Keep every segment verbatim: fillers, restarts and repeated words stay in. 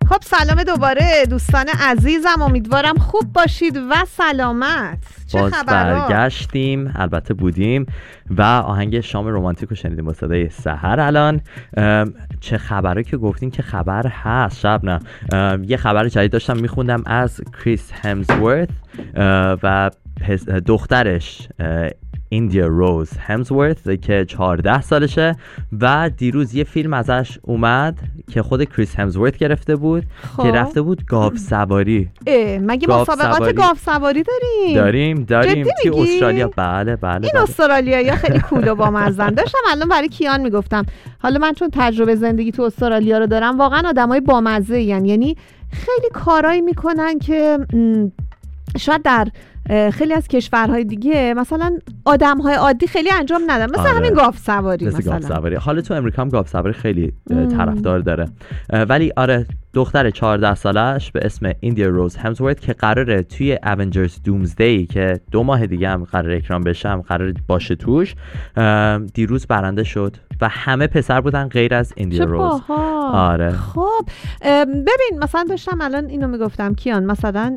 خب سلام دوباره دوستان عزیزم، امیدوارم خوب باشید و سلامت. چه باز خبرها؟ برگشتیم، البته بودیم و آهنگ شام رمانتیک رو شنیدیم با صدای سحر. الان چه خبره که گفتین که خبر هست شبنم. یه خبر جدید داشتم میخوندم از کریس همزورث و دخترش ایندیا روز همزورث که چهارده سالشه و دیروز یه فیلم ازش اومد که خود کریس همزورث گرفته بود خب. که رفته بود گاو سواری. مگه مسابقات گاو سواری داریم؟ داریم داریم توی استرالیا. بله بله این بله. استرالیایی‌ها خیلی کول و بامزن. داشتم الان برای کیان میگفتم، حالا من چون تجربه زندگی تو استرالیا رو دارم، واقعا آدمای بامزه ان، یعنی خیلی کارایی میکنن که شاید در خیلی از کشورهای دیگه مثلا آدم‌های عادی خیلی انجام ندن، مثل آره. همین گاو سواری مثل مثلا. گاو سواری. حالا تو امریکا هم گاو سواری خیلی طرفدار داره، ولی آره دختر چهارده سالش به اسم ایندیا روز همزورث که قراره توی اونجرز دومزدی که دو ماه دیگه هم قراره اکران بشه، هم قراره باشه توش، دیروز برنده شد و همه پسر بودن غیر از ایندیا روز. آره خب ببین مثلا داشتم الان اینو میگفتم کیان، مثلا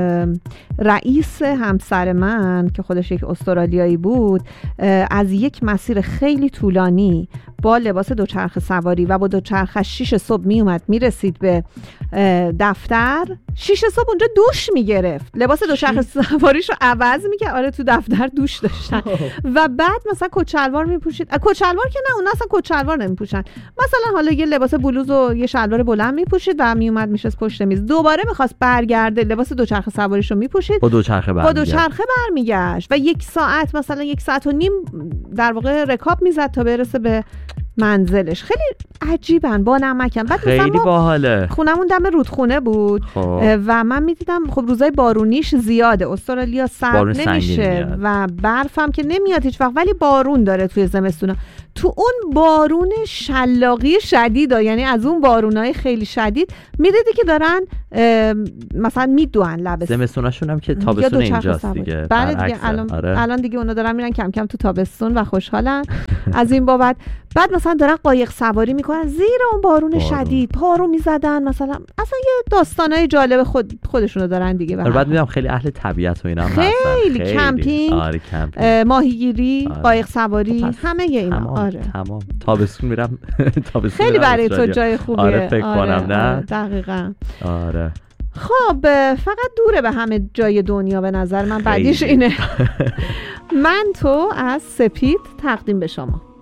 رئیس همسر من که خودش یک استرالیایی بود، از یک مسیر خیلی طولانی با لباس دوچرخه سواری و با دوچرخش شیش صبح می اومد میرسید به دفتر، شیش صبح اونجا دوش میگرفت، لباس دوچرخه سواریش رو عوض میکرد. آره تو دفتر دوش داشتن و بعد مثلا کچلوار میپوشید، کچلوار که نه، اون اصلا کچلوار نمیپوشن، مثلا حالا یه لباس بلوز و یه شلوار بلند میپوشید و میومد میشست پشت میز، دوباره میخواست برگرده لباس دوچرخه سواریش رو میپوشید، با دوچرخه با دوچرخه برمیگشت و یک ساعت مثلا یک ساعت و نیم در واقع رکاب میزد تا برسه به منزلش. خیلی عجیبن، با نمکن. بعد خیلی باحاله. خونمون دم رودخونه بود خواه. و من میدیدم خب روزای بارونیش زیاده، استرالیا سرد نمیشه و برف هم که نمیاد هیچ وقت، ولی بارون داره توی زمستونا. تو اون بارون شلاقی شدید، یعنی از اون بارونای خیلی شدید میدیدی که دارن مثلا میدوئن لب زمستوناشون هم که تابستون اینجاست دیگه. بله دیگه الان آره. الان دیگه اونا دارن میرن کم کم تو تابستون و خوشحالن از این بابت. بعد مثلا دارن قایق سواری میکنن زیر اون بارون, بارون. شدید، پارو میزدن مثلا، اصلا یه داستانای جالب خود خودشونو دارن دیگه. بعد میگم خیلی اهل طبیعت و اینا هم هستن، خیلی کمپینگ، آره کمپینگ، ماهیگیری، آره. قایق سواری، همه اینا. تمام. آره تمام. تابستون میرم تابستون خیلی برای تو جای خوبیه. آره فکر آره. کنم نه آره. دقیقاً. آره خب فقط دوره به همه جای دنیا به نظر من، بعدیش اینه. من تو از سپید تقدیم به شما.